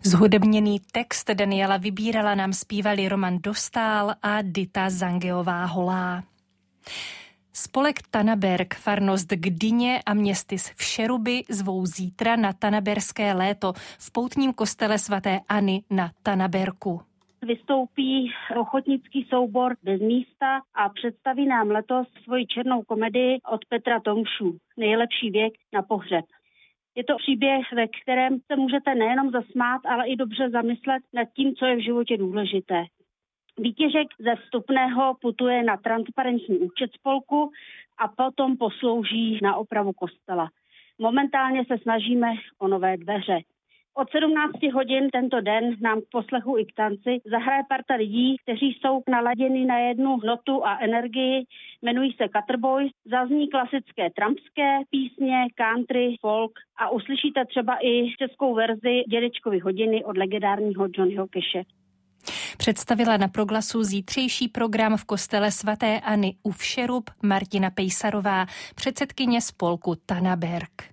Zhudebněný text Daniela Vybírala nám zpívali Roman Dostál a Dita Zangeová-Holá. Spolek Tanaberg, farnost Gdyně a městys Všeruby zvou zítra na tanaberské léto v poutním kostele svaté Anny na Tanaberku. Vystoupí ochotnický soubor Bez místa a představí nám letos svoji černou komedii od Petra Tomšů Nejlepší věk na pohřeb. Je to příběh, ve kterém se můžete nejenom zasmát, ale i dobře zamyslet nad tím, co je v životě důležité. Výtěžek ze vstupného putuje na transparentní účet spolku a potom poslouží na opravu kostela. Momentálně se snažíme o nové dveře. Od 17 hodin tento den nám k poslechu i k tanci zahraje parta lidí, kteří jsou naladěni na jednu notu a energii, jmenují se Cutter Boys, zazní klasické trampské písně, country, folk a uslyšíte třeba i českou verzi Dědečkovy hodiny od legendárního Johnnyho Cashe. Představila na Proglasu zítřejší program v kostele svaté Anny u Všerub Martina Pejsarová, předsedkyně spolku Tanaberg.